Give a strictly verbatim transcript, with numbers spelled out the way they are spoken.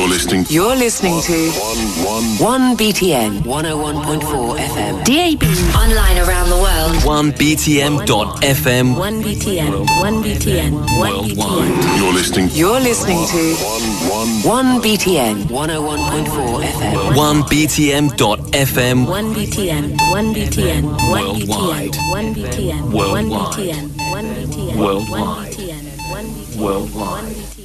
You're listening. You're listening to One, one, one B T N one oh one point four F M. D A B. Online around the world. one B T M dot F M. one B T N. one B T N. one B T N. You're listening. You're listening to One, one, one B T N one oh one point four F M. one B T M dot F M. one B T N. one B T N. one B T N. one B T N. one B T N. one B T N. one B T N. one B T N. one B T N. one B T N.